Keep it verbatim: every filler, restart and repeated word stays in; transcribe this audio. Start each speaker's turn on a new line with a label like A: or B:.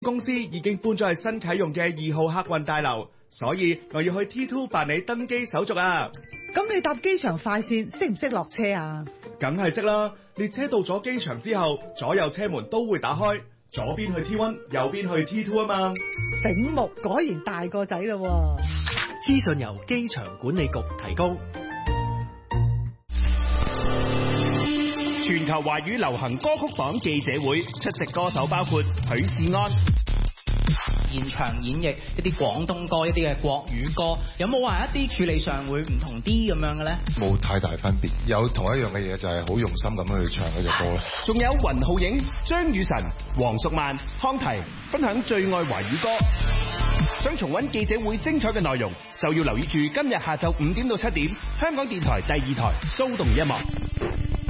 A: 公司已經搬咗去新啟用嘅二號客運大樓，所以我要去 T 二 辦理登機手續啊。
B: 咁你搭機場快線識唔識落車啊？
A: 梗係識啦，列車到咗機場之後，左右車門都會打開，左邊去 T 一，右邊去 T 二 啊嘛。
B: 醒目，果然大個仔啦喎。
C: 資訊由機場管理局提供。
D: 全球華語流行歌曲榜記者會出席歌手包括許志安。
E: 現場演繹一啲廣東歌，一啲嘅國語歌，有冇話一啲處理上會唔同啲咁樣嘅咧？
F: 冇太大分別，有同一樣嘅嘢就係好用心咁去唱嗰隻歌啦。
D: 仲有雲浩影、張雨晨、黃淑曼、康提分享最愛華語歌。想重溫記者會精彩嘅內容，就要留意住今日下晝五點到七點，香港電台第二台騷動音樂。